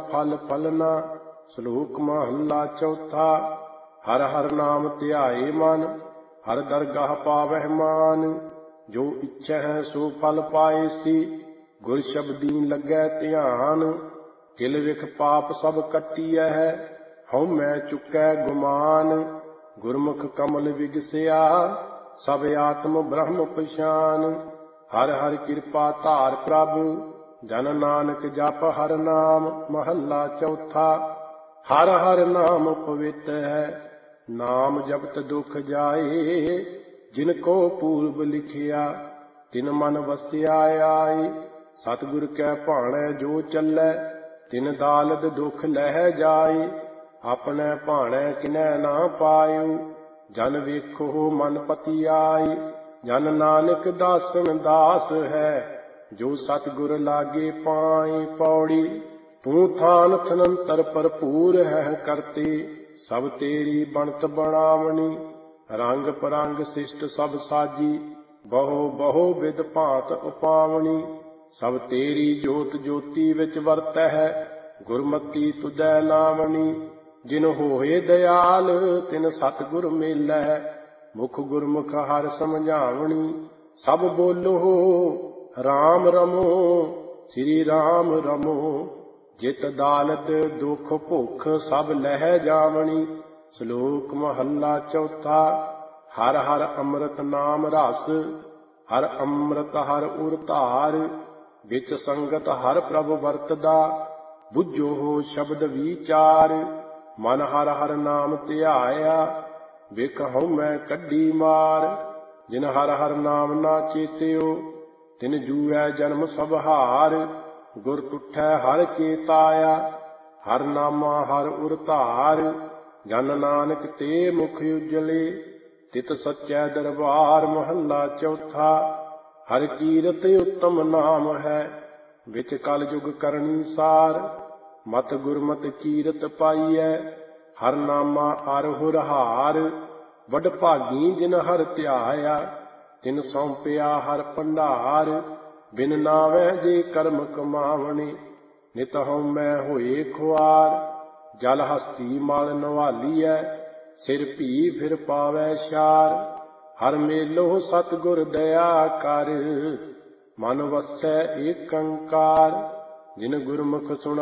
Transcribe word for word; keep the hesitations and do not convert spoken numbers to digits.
फल फलना। श्लोक महला चौथा। हर हर नाम ध्याए मन, हर दरगाह पावह मान। जो इच्छा है सो फल पाए सी, गुर शब्दी लगै ध्यान। किल विख पाप सब कटिया है, हਉ मैं चुकै गुमान। गुरमुख कमल विगसिया, सब आत्म ब्रह्म पछान। हर हर कृपा धार प्रभु, जन नानक जप हर नाम। महला चौथा। हर हर नाम पवित्र है, नाम जपत दुख जाए। जिनको पूर्व लिखिया, तिन मन वसिया आए। सतगुर कै भाणै जो चलै, तिन दालद दुख लह जाए। अपने भाणै किनै ना पायु, जन वेखो मन पति आए। जन नानक दासन दास है, जो सतगुर लागे पाए। पौड़ी। तू थान थनंतर भरपूर है करते, सब तेरी बनत बनावनी। रंग परंग शिष्ट सब साजी, बहु बहु विध भांत उपावनी। सब तेरी जोत ज्योति विच वरत है, गुरमति तुदै लावनी। जिन होए दयाल तिन सतगुर मेलै, मुख गुरमुख हर समझावनी। सब बोलो राम रमो, श्री राम रमो। जित दालत दुख भुख सब लह जावनी। श्लोक महला चौथा। हर हर अमृत नाम रस, हर अमृत हर उर धार। विच संगत हर प्रभु वरतदा, बुझो हो शब्द विचार। मन हर हर नाम ध्याया, विख हਉ मैं कड्डी मार। जिन हर हर नाम ना चेत्यो, तिन जूऐ जन्म सब हार। गुर तुठै हर चेताया, हर नामा हर उर धार। जन नानक ते मुख उजले, तित सच्चै दरबार। महला चौथा। हर कीरत उत्तम नाम है, विच कल जुग करनी सार। मत गुरमत कीरत पाईऐ, हर नामा हर हुर हार। वड भागी जिन हर ध्याया, तिन सौंपिया हर भंडार। बिन नावै जे कर्म कमावणे, नित हਉ मैं होए खुआर। जल हस्ती मल नवालीऐ, सिर भी फिर पावै शार। हर मेलो सतगुर दया कर, मन वसै ਏਕੰਕਾਰ। जिन गुरमुख सुन